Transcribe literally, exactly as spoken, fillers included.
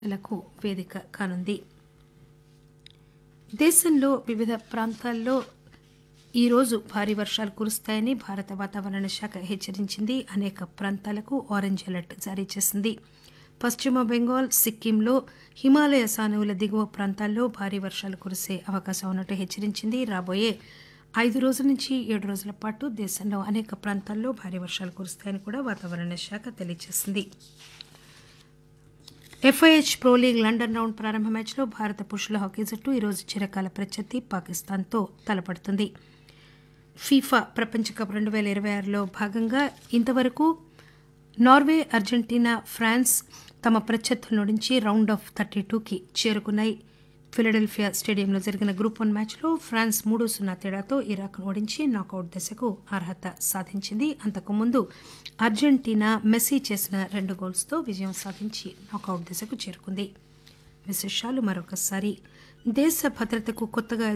లకు వేదిక కానుంది. దేశంలో వివిధ ప్రాంతాల్లో ఈరోజు భారీ వర్షాలు కురుస్తాయని భారత వాతావరణ శాఖ హెచ్చరించింది. అనేక ప్రాంతాలకు ఆరెంజ్ అలర్ట్ జారీ చేసింది. పశ్చిమ బెంగాల్, సిక్కింలో హిమాలయ సానువుల దిగువ ప్రాంతాల్లో భారీ వర్షాలు కురిసే అవకాశం ఉన్నట్టు హెచ్చరించింది. రాబోయే ఐదు రోజుల నుంచి ఏడు రోజుల పాటు దేశంలో అనేక ప్రాంతాల్లో భారీ వర్షాలు కురుస్తాయని కూడా వాతావరణ శాఖ తెలియజేసింది. FIH pro league London round ప్రారంభ మ్యాచ్లో భారత పురుషుల హాకీ జట్టు ఈరోజు చిరకాల ప్రత్యర్థి పాకిస్తాన్తో తలపడుతుంది. ఫీఫా ప్రపంచ కప్ రెండు పేల ఇరవై ఆరులో భాగంగా ఇంతవరకు నార్వే, అర్జెంటీనా, ఫ్రాన్స్ తమ ప్రత్యర్థుల నుంచి రౌండ్ ఆఫ్ థర్టీ టూకి చేరుకున్నాయి. ఫిలడెల్ఫియా స్టేడియంలో జరిగిన గ్రూప్ వన్ మ్యాచ్లో ఫ్రాన్స్ మూడు సున్నా తేడాతో ఇరాక్ను ఓడించి నాకౌట్ దశకు అర్హత సాధించింది. అంతకుముందు అర్జెంటీనా మెస్సీ చేసిన రెండు గోల్స్తో విజయం సాధించి నాకౌట్ దశకు చేరుకుంది. విశేషాలు మరొకసారి. దేశ భద్రతకు కొత్తగా